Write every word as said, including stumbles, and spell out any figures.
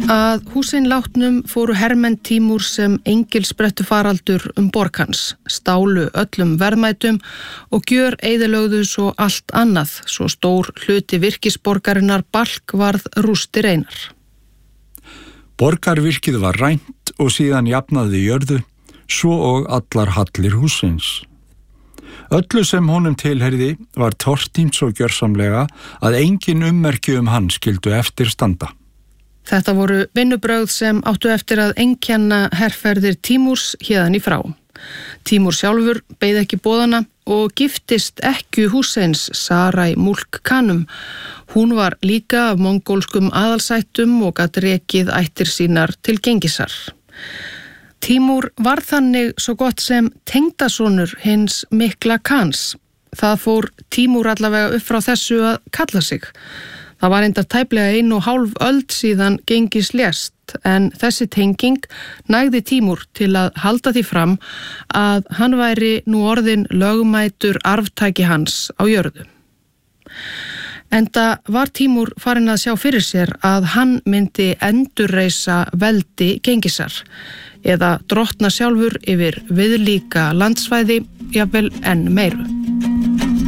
Að Húsein látnum fóru hermenn Tímúr sem engilsbrettu faraldur um borg hans, stálu öllum verðmætum og gjör eyðilögðu svo allt annað, svo stór hluti virkisborgarinnar Balk varð rústir einar. Borgarvirkið var rænt og síðan jafnaði jörðu, svo og allar hallir Húseins. Öllu sem honum tilheyrði var tortímt svo gjörsamlega að engin ummerki um hann skyldu eftir standa. Þetta voru vinnubrögð sem áttu eftir að einkenna herferðir Tímúrs héðan í frá. Tímúr sjálfur beið ekki boðana og giftist ekkju Húseins Sarai Mulk Khanum. Hún var líka af mongólskum aðalsættum og gat rekið ættir sínar til Gengisar. Tímúr var þannig svo gott sem tengdasonur hins mikla Khans. Það fór Tímúr allavega upp frá þessu að kalla sig. Það var enda tæplega ein og hálf öld síðan Gengis lést, en þessi tenging nægði Tímúr til að halda því fram að hann væri nú orðinn lögmætur arftaki hans á jörðu. Enda var Tímúr farinn að sjá fyrir sér að hann myndi endurreisa veldi Gengisar, eða drottna sjálfur yfir viðlíka landsvæði, jafnvel enn meiru.